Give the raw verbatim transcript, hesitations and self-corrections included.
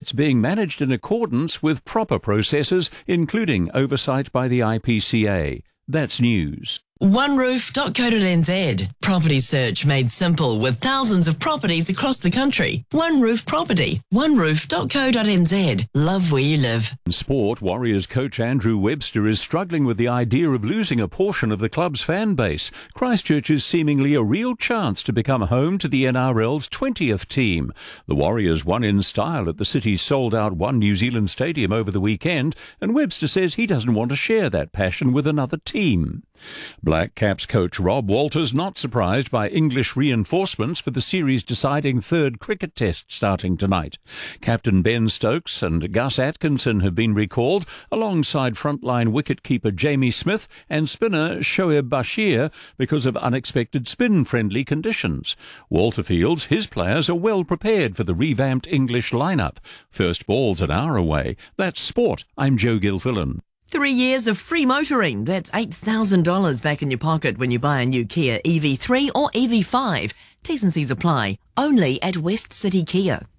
it's being managed in accordance with proper processes, including oversight by the I P C A. That's news. one roof dot co dot n z. Property search made simple with thousands of properties across the country. One Roof Property. one roof dot co dot n z. Love where you live. In sport, Warriors coach Andrew Webster is struggling with the idea of losing a portion of the club's fan base. Christchurch is seemingly a real chance to become home to the N R L's twentieth team. The Warriors won in style at the city's sold-out One New Zealand Stadium over the weekend, and Webster says he doesn't want to share that passion with another team. Black Caps coach Rob Walters not surprised by English reinforcements for the series-deciding third cricket test starting tonight. Captain Ben Stokes and Gus Atkinson have been recalled, alongside frontline wicket-keeper Jamie Smith and spinner Shoaib Bashir, because of unexpected spin-friendly conditions. Walter feels his players are well prepared for the revamped English lineup. First ball's an hour away. That's sport. I'm Joe Gilfillan. Three years of free motoring. That's eight thousand dollars back in your pocket when you buy a new Kia E V three or E V five. T's and C's apply. Only at West City Kia.